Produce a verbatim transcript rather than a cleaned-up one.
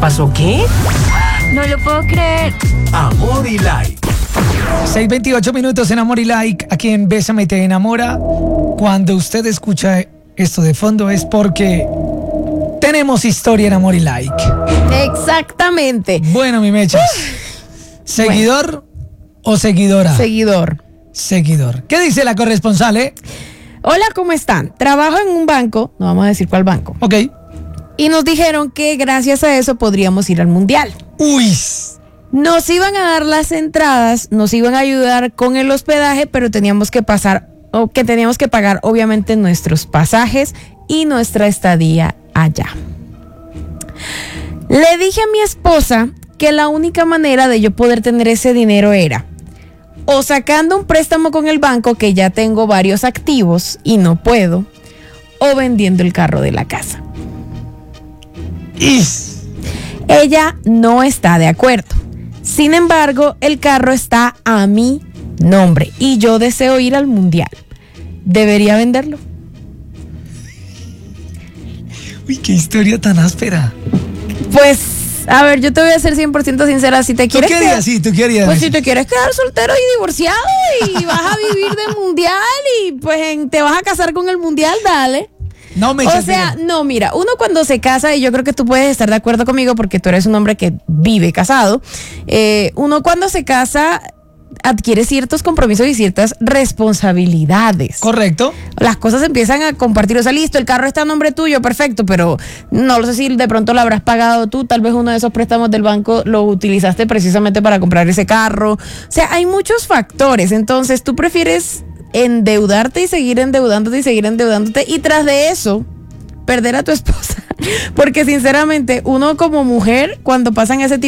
pasó qué? No lo puedo creer. Amor y Like. seis veintiocho minutos en Amor y Like, aquí en Bésame y te enamora. Cuando usted escucha esto de fondo es porque tenemos historia en Amor y Like. Exactamente. Bueno, mi mechas. ¿Seguidor bueno. o seguidora? Seguidor. Seguidor. ¿Qué dice la corresponsal, eh? Hola, ¿cómo están? Trabajo en un banco, no vamos a decir cuál banco. Ok. Y nos dijeron que gracias a eso podríamos ir al mundial. Uy. Nos iban a dar las entradas, nos iban a ayudar con el hospedaje, pero teníamos que pasar, o que teníamos que pagar obviamente nuestros pasajes y nuestra estadía allá. Le dije a mi esposa que la única manera de yo poder tener ese dinero era o sacando un préstamo con el banco, que ya tengo varios activos y no puedo, o vendiendo el carro de la casa. Is. Ella no está de acuerdo. Sin embargo, el carro está a mi nombre y yo deseo ir al mundial. ¿Debería venderlo? Uy, qué historia tan áspera. Pues, a ver, yo te voy a ser cien por ciento sincera. Si te quieres ¿Tú qué harías? Sí, ¿tú qué harías? Pues si te quieres quedar soltero y divorciado y vas a vivir de mundial y pues en, te vas a casar con el mundial, dale. No me O sea, no, mira, uno cuando se casa, y yo creo que tú puedes estar de acuerdo conmigo porque tú eres un hombre que vive casado, eh, uno cuando se casa adquiere ciertos compromisos y ciertas responsabilidades. Correcto. Las cosas empiezan a compartir, o sea, listo, el carro está a nombre tuyo, perfecto, pero no lo sé si de pronto lo habrás pagado tú, tal vez uno de esos préstamos del banco lo utilizaste precisamente para comprar ese carro. O sea, hay muchos factores, entonces tú prefieres endeudarte y seguir endeudándote y seguir endeudándote y tras de eso perder a tu esposa, porque sinceramente uno como mujer cuando pasan ese tipo